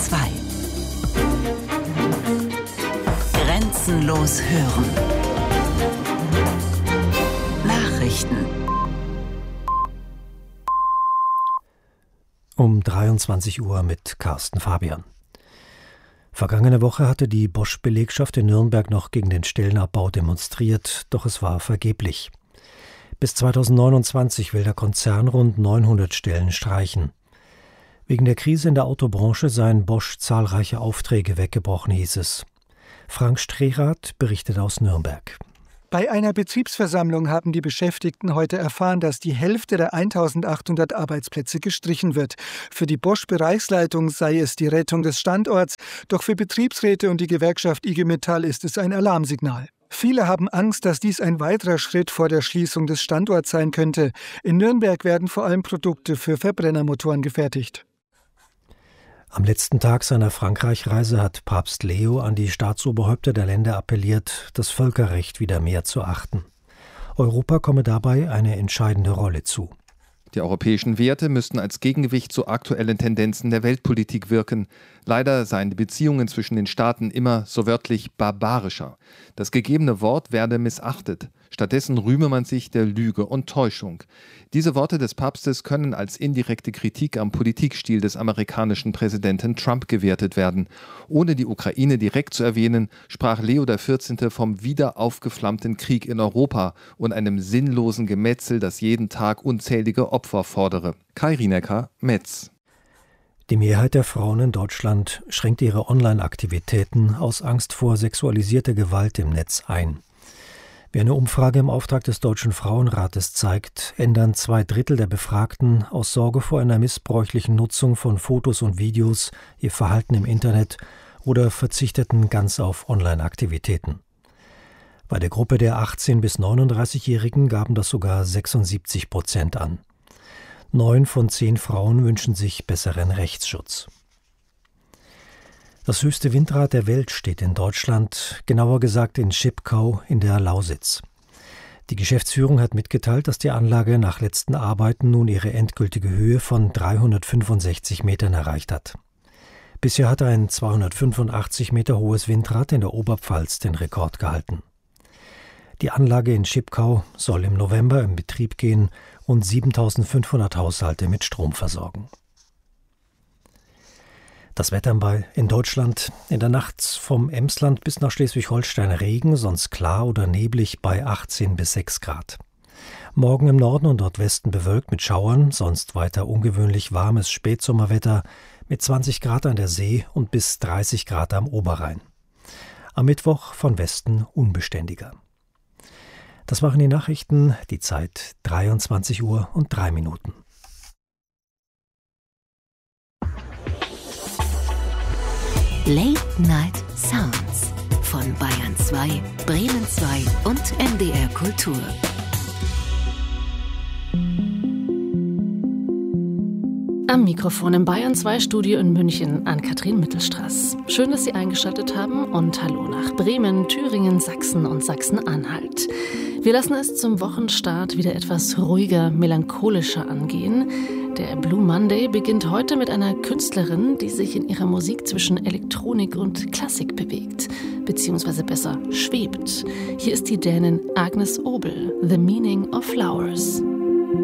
2. Grenzenlos hören. Nachrichten. Um 23 Uhr mit Carsten Fabian. Vergangene Woche hatte die Bosch-Belegschaft in Nürnberg noch gegen den Stellenabbau demonstriert, doch es war vergeblich. Bis 2029 will der Konzern rund 900 Stellen streichen. Wegen der Krise in der Autobranche seien Bosch zahlreiche Aufträge weggebrochen, hieß es. Frank Strehrath berichtet aus Nürnberg. Bei einer Betriebsversammlung haben die Beschäftigten heute erfahren, dass die Hälfte der 1800 Arbeitsplätze gestrichen wird. Für die Bosch-Bereichsleitung sei es die Rettung des Standorts, doch für Betriebsräte und die Gewerkschaft IG Metall ist es ein Alarmsignal. Viele haben Angst, dass dies ein weiterer Schritt vor der Schließung des Standorts sein könnte. In Nürnberg werden vor allem Produkte für Verbrennermotoren gefertigt. Am letzten Tag seiner Frankreich-Reise hat Papst Leo an die Staatsoberhäupter der Länder appelliert, das Völkerrecht wieder mehr zu achten. Europa komme dabei eine entscheidende Rolle zu. Die europäischen Werte müssten als Gegengewicht zu aktuellen Tendenzen der Weltpolitik wirken. Leider seien die Beziehungen zwischen den Staaten immer, so wörtlich, barbarischer. Das gegebene Wort werde missachtet. Stattdessen rühme man sich der Lüge und Täuschung. Diese Worte des Papstes können als indirekte Kritik am Politikstil des amerikanischen Präsidenten Trump gewertet werden. Ohne die Ukraine direkt zu erwähnen, sprach Leo XIV. Vom wieder aufgeflammten Krieg in Europa und einem sinnlosen Gemetzel, das jeden Tag unzählige Opfer fordere. Kai Rienecker, Metz. Die Mehrheit der Frauen in Deutschland schränkt ihre Online-Aktivitäten aus Angst vor sexualisierter Gewalt im Netz ein. Wie eine Umfrage im Auftrag des Deutschen Frauenrates zeigt, ändern 2/3 der Befragten aus Sorge vor einer missbräuchlichen Nutzung von Fotos und Videos ihr Verhalten im Internet oder verzichteten ganz auf Online-Aktivitäten. Bei der Gruppe der 18- bis 39-Jährigen gaben das sogar 76% an. 9 von 10 Frauen wünschen sich besseren Rechtsschutz. Das höchste Windrad der Welt steht in Deutschland, genauer gesagt in Schipkau in der Lausitz. Die Geschäftsführung hat mitgeteilt, dass die Anlage nach letzten Arbeiten nun ihre endgültige Höhe von 365 Metern erreicht hat. Bisher hat ein 285 Meter hohes Windrad in der Oberpfalz den Rekord gehalten. Die Anlage in Schipkau soll im November in Betrieb gehen und 7.500 Haushalte mit Strom versorgen. Das Wetter in Deutschland: in der Nacht vom Emsland bis nach Schleswig-Holstein Regen, sonst klar oder neblig bei 18 bis 6 Grad. Morgen im Norden und Nordwesten bewölkt mit Schauern, sonst weiter ungewöhnlich warmes Spätsommerwetter mit 20 Grad an der See und bis 30 Grad am Oberrhein. Am Mittwoch von Westen unbeständiger. Das waren die Nachrichten, die Zeit 23 Uhr und 3 Minuten. Late Night Sounds von Bayern 2, Bremen 2 und NDR Kultur. Am Mikrofon im Bayern 2 Studio in München Ann-Kathrin Mittelstraß. Schön, dass Sie eingeschaltet haben und hallo nach Bremen, Thüringen, Sachsen und Sachsen-Anhalt. Wir lassen es zum Wochenstart wieder etwas ruhiger, melancholischer angehen. Der Blue Monday beginnt heute mit einer Künstlerin, die sich in ihrer Musik zwischen Elektronik und Klassik bewegt, beziehungsweise besser schwebt. Hier ist die Dänin Agnes Obel, The Meaning of Flowers.